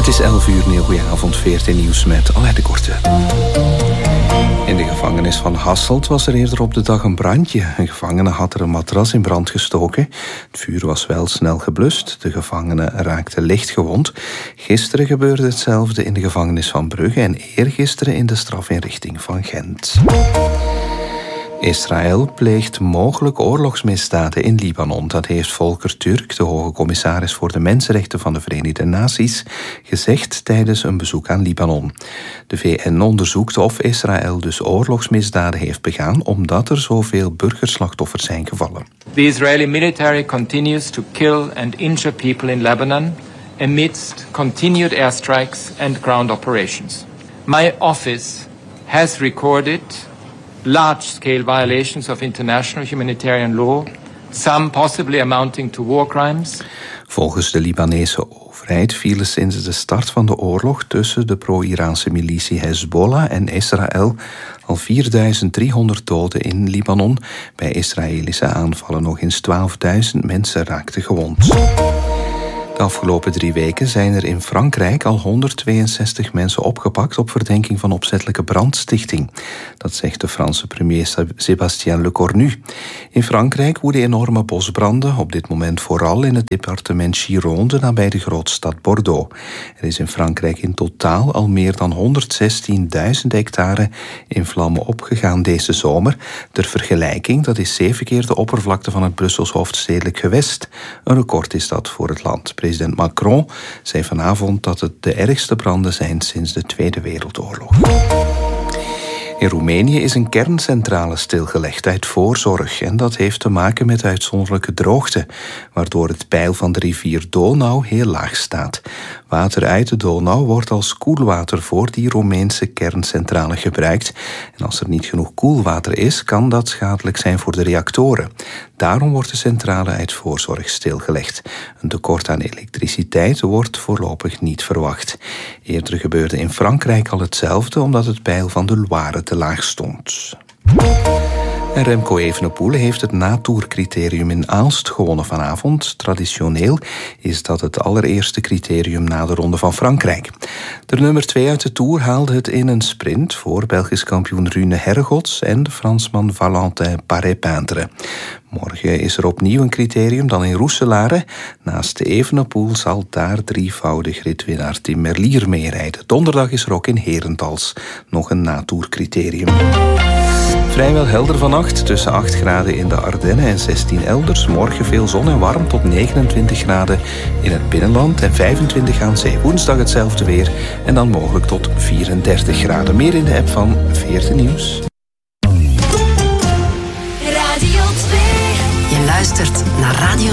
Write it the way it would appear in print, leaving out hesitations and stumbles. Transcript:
is 11 uur, een heel goede avond, VRT Nieuws met Alain de Korte. In de gevangenis van Hasselt was er eerder op de dag een brandje. Een gevangene had er een matras in brand gestoken. Het vuur was wel snel geblust. De gevangene raakte licht gewond. Gisteren gebeurde hetzelfde in de gevangenis van Brugge en eergisteren in de strafinrichting van Gent. Israël pleegt mogelijk oorlogsmisdaden in Libanon. Dat heeft Volker Turk, de hoge commissaris voor de mensenrechten van de Verenigde Naties, gezegd tijdens een bezoek aan Libanon. De VN onderzoekt of Israël dus oorlogsmisdaden heeft begaan omdat er zoveel burgerslachtoffers zijn gevallen. The Israeli military continues to kill and injure people in Lebanon amidst continued airstrikes and ground operations. My office has recorded large-scale violations of international humanitarian law, some possibly amounting to war crimes. Volgens de Libanese overheid vielen sinds de start van de oorlog tussen de pro-Iraanse militie Hezbollah en Israël al 4.300 doden in Libanon. Bij Israëlische aanvallen nog eens 12.000 mensen raakten gewond. De afgelopen 3 weken zijn er in Frankrijk al 162 mensen opgepakt op verdenking van opzettelijke brandstichting. Dat zegt de Franse premier Sébastien Lecornu. In Frankrijk woeden enorme bosbranden, op dit moment vooral in het departement Gironde nabij de grootstad Bordeaux. Er is in Frankrijk in totaal al meer dan 116.000 hectare in vlammen opgegaan deze zomer. Ter vergelijking, dat is 7 keer de oppervlakte van het Brussels hoofdstedelijk gewest. Een record is dat voor het land. President Macron zei vanavond dat het de ergste branden zijn sinds de Tweede Wereldoorlog. In Roemenië is een kerncentrale stilgelegd uit voorzorg en dat heeft te maken met uitzonderlijke droogte, waardoor het peil van de rivier Donau heel laag staat. Water uit de Donau wordt als koelwater voor die Roemeense kerncentrale gebruikt. En als er niet genoeg koelwater is, kan dat schadelijk zijn voor de reactoren. Daarom wordt de centrale uit voorzorg stilgelegd. Een tekort aan elektriciteit wordt voorlopig niet verwacht. Eerder gebeurde in Frankrijk al hetzelfde, omdat het peil van de Loire te laag stond. En Remco Evenepoel heeft het natoercriterium in Aalst gewonnen vanavond. Traditioneel is dat het allereerste criterium na de Ronde van Frankrijk. De nummer 2 uit de Tour haalde het in een sprint voor Belgisch kampioen Rune Hergots en de Fransman Valentin Paré-Peintre. Morgen is er opnieuw een criterium dan in Roeselare. Naast de Evenepoel zal daar 3-voudig ritwinnaar Tim Merlier meerijden. Donderdag is er ook in Herentals nog een natoercriterium. Vrijwel helder vannacht, tussen 8 graden in de Ardennen en 16 elders. Morgen veel zon en warm tot 29 graden in het binnenland en 25 aan zee. Woensdag hetzelfde weer en dan mogelijk tot 34 graden. Meer in de app van VRT Nieuws. Radio 2. Je luistert naar Radio